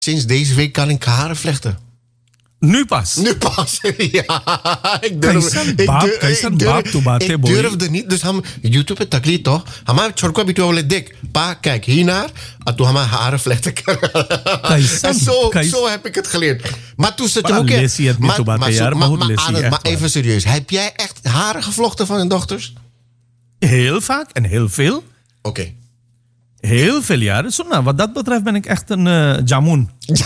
Sinds deze week kan ik haren vlechten. Nu pas. Ja. Ik durfde niet. Dus हम YouTube पे तकलीफ तो हमारे छोड़को भी तो dik. Pa, kijk hiernaar. En toen hama haren vlechten. En zo heb ik het geleerd. Maar toen zat je ook... Maar even serieus. Heb jij echt haren gevlochten van je dochters? Heel vaak en heel veel. Oké. Heel veel jaren. Zo, nou, wat dat betreft ben ik echt een jamoen.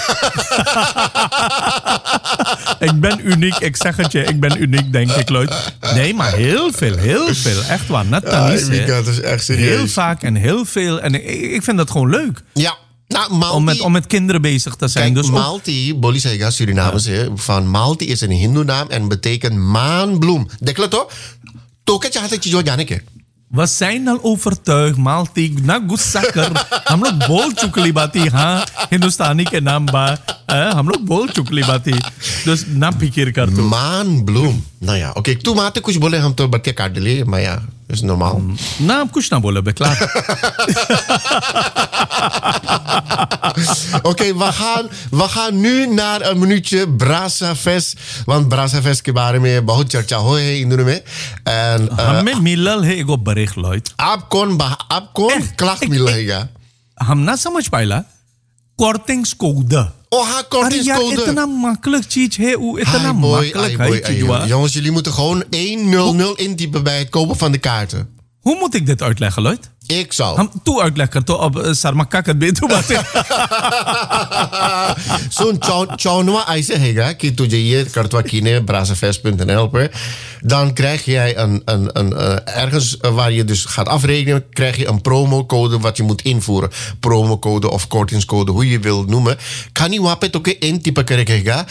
Ik ben uniek, ik zeg het je. Ik ben uniek, denk ik, Lloyd. Nee, maar heel veel. Echt waar, net dan niet. Dat is echt serieus. Heel vaak en heel veel. En ik vind dat gewoon leuk. Ja. Nou, om met kinderen bezig te zijn. Kijk, dus Malti, Bolli zei Surinamers, van Malti is een Hindoe-naam en betekent maanbloem. Dekla toch? Toketje had je zo janeke. We zijn al overtuigd, Malti, na gusakker. हम लोग बोल चुकली बाती हाँ हिंदुस्तानी के नाम बा हम लोग बोल चुकली बाती dus ना फिकिर कर तू maanbloem. Nou ja, oké. Toen maakte कुछ बोले हम तो बच्चे काट लिए, maar ja, is normaal. ना अब कुछ ना बोले बे klaar. Oké, we gaan nu naar een minuutje Brasa Fest. Want Brasa Fest के बारे में बहुत चर्चा हो है इन दिनों में. En हमें मिलल है एगो बरेख लॉयड. आप कौन klacht मिलेगा? हम ना समझ पाइला kortingscode. Oh, ha, kortingscode. इतना makkelijk चीज है वो इतना makkelijk है चीज. Jongens, jullie moeten gewoon 100 intypen bij het kopen van de kaarten. Hoe moet ik dit uitleggen, Lloyd? Ik zou. हम तू uitleggen तो अब सरमक्का कर बे तू बातें. Zo'n चौनवा ऐसे हैगा कि तुझे ये करतवा कीने brasafest.nl पर dan krijg jij een ergens waar je dus gaat afrekenen, krijg je een promocode wat je moet invoeren. Promocode of kortingscode, hoe je wilt noemen. Kan niet wapet ook intypen krijgen.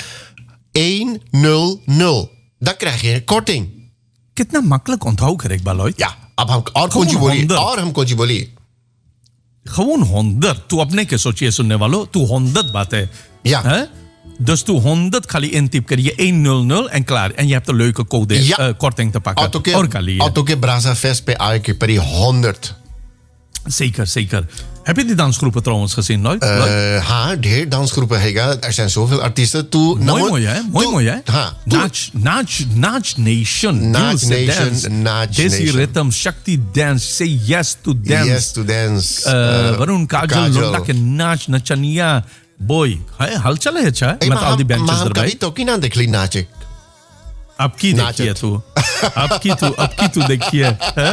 100. Dan krijg je een korting. कितना makkelijk onthouden krijg ik, Lloyd? Ja. और हम कौन सी बोली gewoon 100 तू अपने के सोचिए सुनने वालों तू 100 बात है ja hè? Dus तू 100 खाली intyp करिए 100 en klaar en je hebt een leuke code korting te pakken और खाली auto के Brasa Fest पे आए के परी 100 zeker heb je die dansgroepen trouwens gezien nooit? हाँ ढेर dansgroepen हैगा er zijn zoveel artiesten तू mooi hè Naach Nation Desi Rhythm Shakti Dance Say Yes to Dance Varun Kajal Lunda के Naach Nachaniya boy हलचल है अच्छा met al die bandjes erbij maar तो की ना देख ली नाचे अब की देखिए तू अब की तू देखिए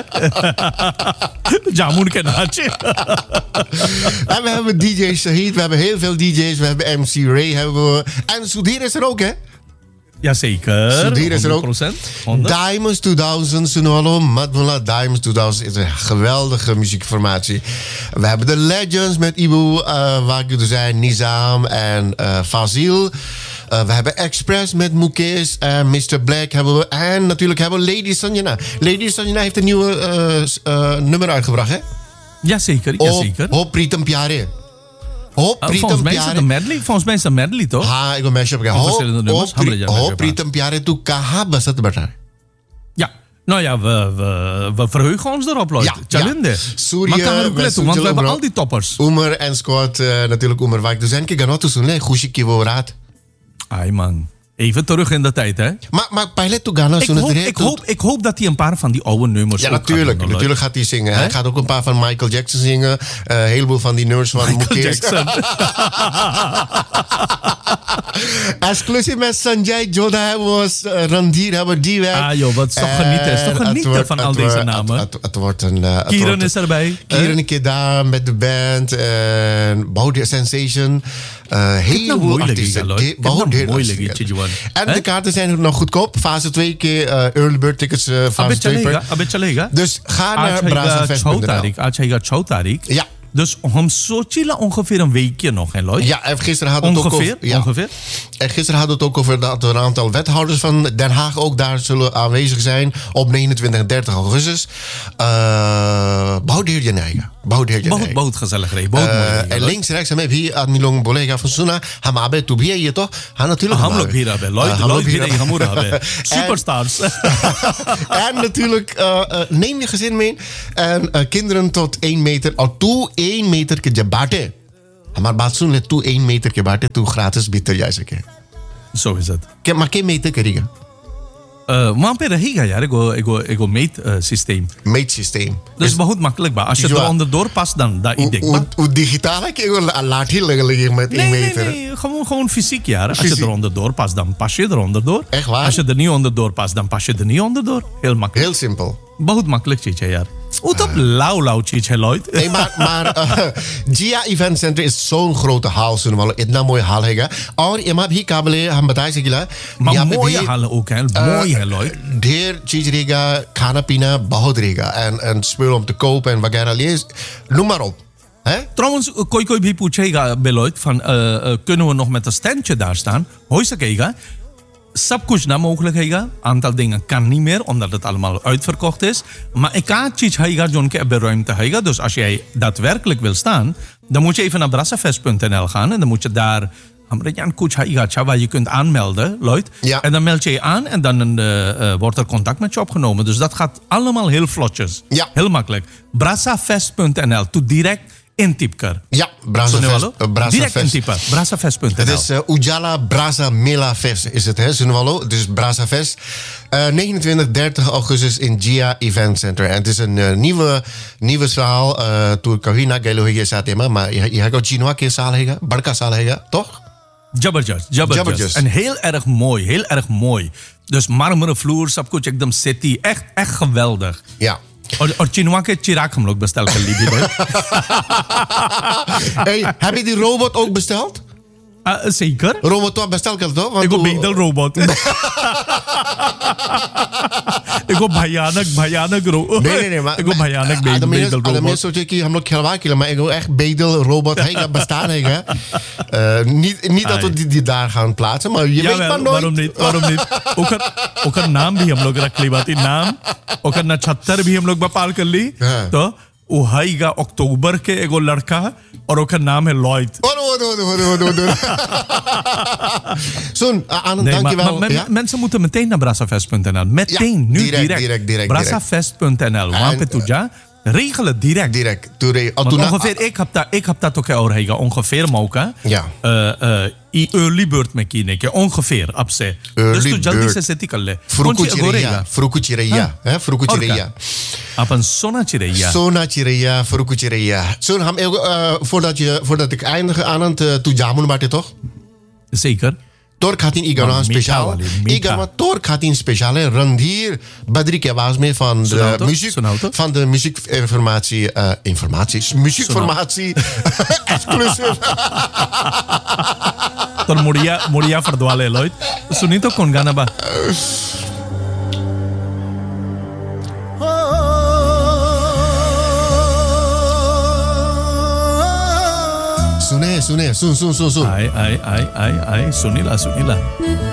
जामुन के नाचे. En we hebben DJ Shahid, we hebben heel veel DJ's, we hebben MC Ray hebben we. En Sudhir is er ook, hè? Jazeker. Sudhir is er ook. 100%. Diamonds 2000, Sunolo, Madmula Diamonds 2000 is een geweldige muziekformatie. We hebben de Legends met Ibu, waar er zijn, Nizam en Fazil. We hebben Express met Mukesh en Mr. Black hebben we. En natuurlijk hebben we Lady Sanjana. Lady Sanjana heeft een nieuwe nummer uitgebracht, hè? Jazeker. Ho Pritam Pyare. Volgens mij is het een medley. Volgens mij is het een medley, toch? Ha, ik wil mashup gaan. Ho Pritam Pyare, tu kaha basat bata. Ja. Nou ja, we verheugen ons erop, Lloyd. Chalinde. Surya, want we hebben al die toppers. Umar en Scott, natuurlijk Umar Wijk. Dus en ke ganotu sunle, khushi ki wo raat. Ai man, even terug in de tijd, hè? Maar pilot to Ghana ik hoop dat hij een paar van die oude nummers natuurlijk gaat hij zingen. Hij gaat ook een paar van Michael Jackson zingen. Een heleboel van die nummers van Michael Jackson. Exclusief met Sanjay Jodha hebben we Randir, hebben we die weg. Ah joh, wat is toch genieten. Is toch genieten van al deze namen. Het wordt een... Kieran is erbij. Kieran een keer daar met de band. Baude Sensation. Heleboel artiesten. En de kaarten zijn nog goedkoop. Fase 2 keer early bird tickets. Fase 2 Dus ga naar brasafest.nl. Ja. Dus हम सोचिला ongeveer een weekje nog, hè Lloyd? Ja, en gisteren hadden we het ook over... Ongeveer? En gisteren hadden we het ook over dat er een aantal wethouders van Den Haag ook daar zullen aanwezig zijn op 29 en 30 augustus. Bouwdeer je neigen. बहुत gezellig रही. En links, rechts, हम भी आदमी लोग बोलेगा सुना हम आबे तू भी है ये तो हाँ natuurlijk हम लोग भी रहे Lloyd भी रही हम रहे superstars. En natuurlijk neem je gezin mee en kinderen tot 1 meter al toe 1 meter ke jabate. Maar baat सुन ले तू 1 meter के बाटे तू gratis भीतर जा सके. Zo is het. Maar के meter करेगा? वहाँ पे रहेगा यार एगो meet systeem. Meet systeem. Dus बहुत makkelijk ba. Als je er onderdoor past dan dat idee. Hoe digitaal ik een laat heel liggen met 1 meter. Nee, gewoon fysiek ja. Als je er onderdoor past dan pas je er onderdoor. Echt waar? Als je er niet onderdoor past dan pas je er niet onderdoor. Heel makkelijk. Heel simpel. बहुत makkelijk चीज है यार. वो तो lauw चीज है Lloyd. Nee, maar Gia Event Center is zo'n grote hal सुन वालों इतना मोय हाल हैगा और एमा भी काबिले हम बताए सकिला यहाँ पे मोय हाल ook है मोय है Lloyd. ढेर चीज रहेगा खाना पीना बहुत रहेगा en spullen om te kopen en वगैरह लिए noem maar op. Trouwens, कोई भी पूछेगा Lloyd van kunnen we nog met een standje daar staan? हो सकेगा. सब कुछ ना mogelijk हैगा aantal dingen kan niet meer omdat het allemaal uitverkocht is maar ik kan iets हैगा जो उनके अब ruimte हैगा dus als jij daadwerkelijk wil staan dan moet je even naar brassafest.nl gaan en dan moet je daar कुछ हैगा waar je kunt aanmelden Lloyd ja. En dan meld je je aan en dan wordt er contact met je opgenomen dus dat gaat allemaal heel vlotjes ja. Heel makkelijk brassafest.nl to direct intypker. Ja, direct intypen. Brassafest.nl. Het is Ujala Brasa Mela Fest is het, hè, Sunwalo. Dus Brassafest. 29, 30 augustus in Gia Event Center. En het is een nieuwe zaal. Toen Kawina Gelo hier zat, maar je hebt ook Chinoa ke zaal hega, Barka zaal hega, toch? Jabberjust. En heel erg mooi. Dus marmeren vloer, सब कुछ एकदम city. Echt geweldig. Ja. और चिनवा के चिराग हम लोग bestel कर ली भी Hey, heb je die robot ook besteld? Zeker. Robot toch bestel कर दो. Ik heb bedel robot. Ik heb भयानक robot. Nee, maar ik heb भयानक bedel robot. Adem सोचे कि हम लोग खिलवा के maar ik wil echt bedel robot हैगा bestaan हैगा. Niet dat we die daar gaan plaatsen, maar je weet maar nooit. waarom niet? ook naam भी हम लोग रख ली बाती नाम ओकर नक्षत्र भी हम लोग बपाल कर ली तो वो हैगा अक्टूबर के एगो लड़का और ओकर नाम है Lloyd. Zo'n Anand, dankjewel. Mensen moeten meteen naar brassafest.nl. Meteen, nu direct. Brassafest.nl. Wहाँ पे तू जा regel het direct. Ongeveer एक हफ्ता तो क्या और हैगा ongeveer मौका. Ja. early bird में कीने के ongeveer अब से. Dus तू जल्दी से सेटी कर ले. Frukuchireya. अपन सोना चिरैया, Frukuchireya. Zo'n हम voordat ik eindig Anand tu jamun बाटे toch? Zeker. तोर खातिन इगरवान स्पेशल इगरवा तोर खातिन स्पेशल है रणधीर बद्री के आवाज में van de muziekinformatie muziekformatie exclusief तो मुड़िया फरदवाले Lloyd सुनी तो कौन गाना बा सुने सुन आई सुनीला